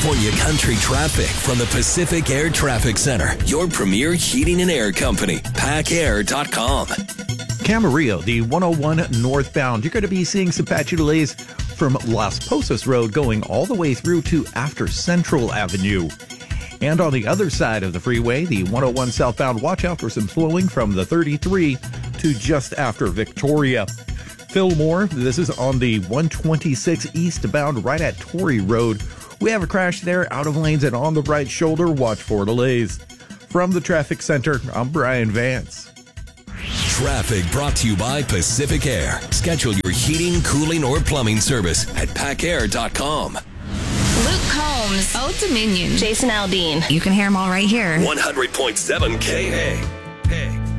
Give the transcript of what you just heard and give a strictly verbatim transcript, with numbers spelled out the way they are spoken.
California country traffic from the Pacific Air Traffic Center, your premier heating and air company, pack air dot com. Camarillo, the one oh one northbound. You're going to be seeing some patchy delays from Las Posas Road going all the way through to after Central Avenue. And on the other side of the freeway, the one oh one southbound, watch out for some slowing from the thirty-three to just after Victoria. Fillmore, this is on the one twenty-six eastbound right at Torrey Road. We have a crash there, out of lanes and on the right shoulder. Watch for delays. From the traffic center, I'm Brian Vance. Traffic brought to you by Pacific Air. Schedule your heating, cooling, or plumbing service at pack air dot com. Luke Combs, Old Dominion, Jason Aldean. You can hear them all right here. one hundred point seven K A.